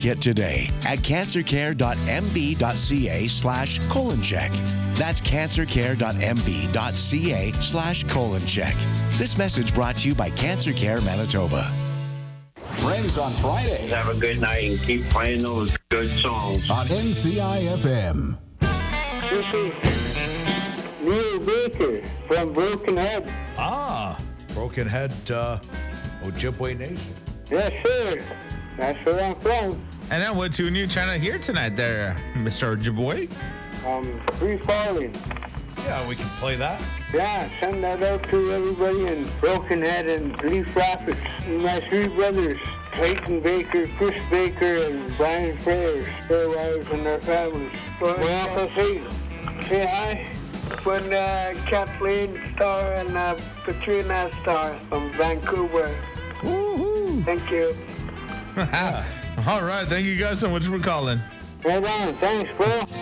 Get today at cancercare.mb.ca/coloncheck. That's cancercare.mb.ca/coloncheck. This message brought to you by Cancer Care Manitoba. Friends on Friday. Have a good night and keep playing those good songs. On NCIFM. This is Neil Baker from Broken Head. Broken Head, Ojibwe Nation. Yes, sir. That's where I'm from. And then what tune you trying to hear tonight there, Mr. Ojibwe? Free Falling. Yeah, we can play that. Yeah, send that out to everybody in Broken Head and Leaf Rapids. My three brothers, Clayton Baker, Chris Baker, and Brian Frere, their wives and their families. My Uncle Pete, say hi. When Kathleen Starr and Katrina Starr from Vancouver. Woohoo! Thank you. All right, thank you guys so much for calling. Right on, thanks, bro.